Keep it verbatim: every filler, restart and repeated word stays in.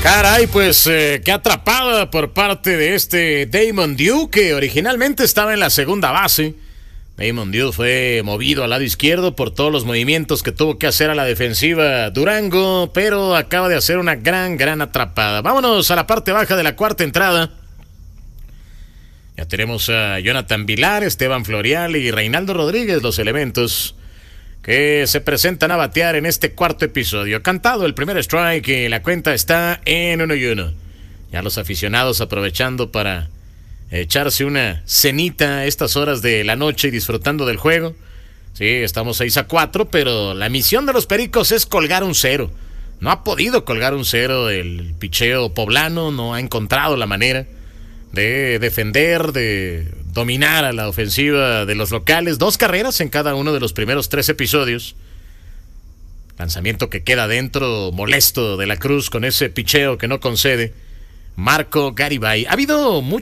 Caray, pues eh, qué atrapada por parte de este Damon Dew, que originalmente estaba en la segunda base. Damon Dew fue movido al lado izquierdo por todos los movimientos que tuvo que hacer a la defensiva Durango, pero acaba de hacer una gran, gran atrapada. Vámonos a la parte baja de la cuarta entrada. Ya tenemos a Jonathan Vilar, Esteban Florial y Reinaldo Rodríguez, los elementos que se presentan a batear en este cuarto episodio. Cantado el primer strike y la cuenta está en uno y uno. Ya los aficionados aprovechando para echarse una cenita a estas horas de la noche y disfrutando del juego. Sí, estamos seis a cuatro, pero la misión de los Pericos es colgar un cero. No ha podido colgar un cero el picheo poblano, no ha encontrado la manera de defender, de dominar a la ofensiva de los locales. Dos carreras en cada uno de los primeros tres episodios. Lanzamiento que queda dentro, molesto de la Cruz con ese picheo que no concede Marco Garibay. Ha habido mucho